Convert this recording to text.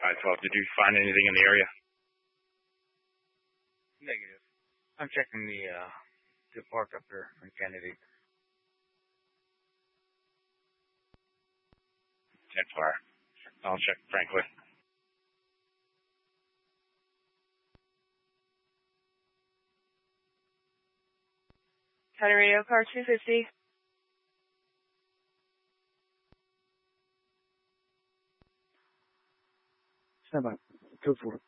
512. Did you find anything in the area? Negative. I'm checking the park up there in Kennedy. 10-4. I'll check Franklin. County Radio Car 250. Stand by. Go for it.